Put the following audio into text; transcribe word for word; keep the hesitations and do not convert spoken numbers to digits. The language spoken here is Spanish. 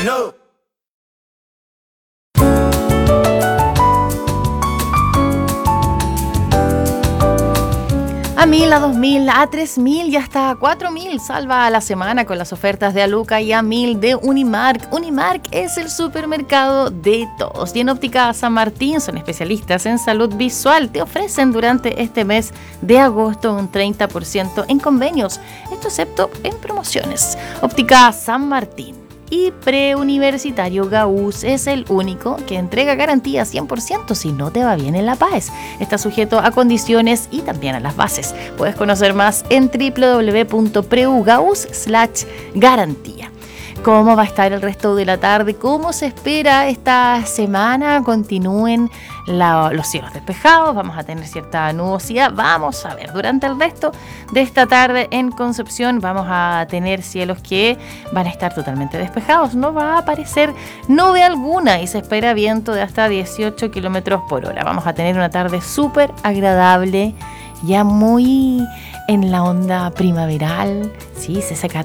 Hello. A mil, a dos mil, a tres mil y hasta cuatro mil. Salva a la semana con las ofertas de Aluca y a mil de Unimark. Unimark es el supermercado de todos. Y en Óptica San Martín son especialistas en salud visual. Te ofrecen durante este mes de agosto un treinta por ciento en convenios. Esto excepto en promociones. Óptica San Martín. Y Preuniversitario Gauss es el único que entrega garantía cien por ciento si no te va bien en la PAES. Está sujeto a condiciones y también a las bases. Puedes conocer más en doble u doble u doble u punto preugaus slash garantía. ¿Cómo va a estar el resto de la tarde? ¿Cómo se espera esta semana? Continúen la, los cielos despejados, vamos a tener cierta nubosidad. Vamos a ver, durante el resto de esta tarde en Concepción vamos a tener cielos que van a estar totalmente despejados. No va a aparecer nube alguna y se espera viento de hasta dieciocho kilómetros por hora. Vamos a tener una tarde súper agradable, ya muy en la onda primaveral. Sí, se, seca,